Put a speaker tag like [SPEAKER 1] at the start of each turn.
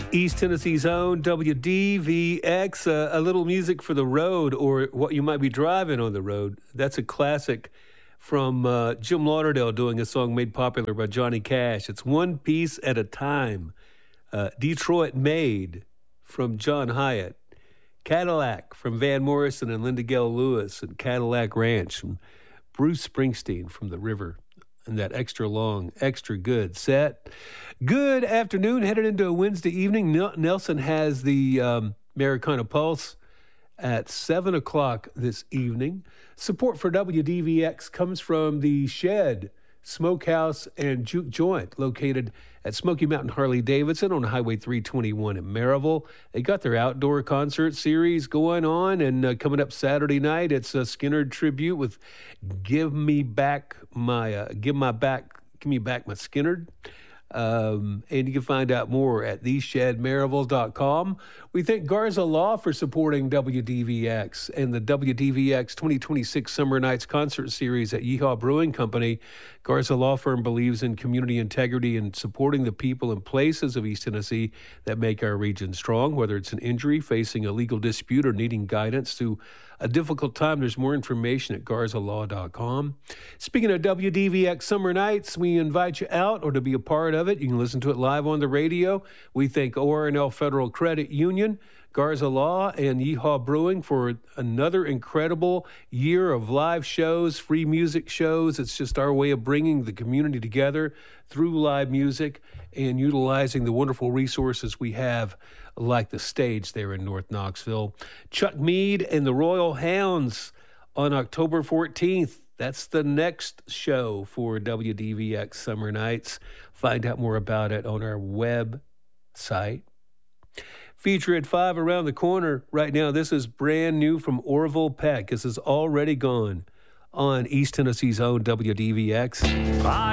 [SPEAKER 1] East Tennessee's own WDVX, a little music for the road or what you might be driving on the road. That's a classic from Jim Lauderdale doing a song made popular by Johnny Cash. It's One Piece at a Time. Detroit Made from John Hyatt. Cadillac from Van Morrison and Linda Gale Lewis, and Cadillac Ranch from Bruce Springsteen from The River. And that extra long, extra good set. Good afternoon, headed into a Wednesday evening. Nelson has the Americana Pulse at 7 o'clock this evening. Support for WDVX comes from the Shed Smokehouse and Juke Joint, located at Smoky Mountain Harley-Davidson on Highway 321 in Maryville. They got their outdoor concert series going on, and coming up Saturday night, it's a Skynyrd tribute with Give Me Back My Skynyrd. And you can find out more at theshedmaryville.com. We thank Garza Law for supporting WDVX and the WDVX 2026 Summer Nights Concert Series at Yeehaw Brewing Company. Garza Law Firm believes in community integrity and supporting the people and places of East Tennessee that make our region strong. Whether it's an injury, facing a legal dispute, or needing guidance through a difficult time, there's more information at garzalaw.com. Speaking of WDVX Summer Nights, we invite you out or to be a part of it. You can listen to it live on the radio. We thank ORNL Federal Credit Union, Garza Law, and Yeehaw Brewing for another incredible year of live shows, free music shows. It's just our way of bringing the community together through live music and utilizing the wonderful resources we have, like the stage there in North Knoxville. Chuck Mead and the Royal Hounds on October 14th. That's the next show for WDVX Summer Nights. Find out more about it on our website. Feature at 5 around the corner right now. This is brand new from Orville Peck. This is Already Gone on East Tennessee's own WDVX.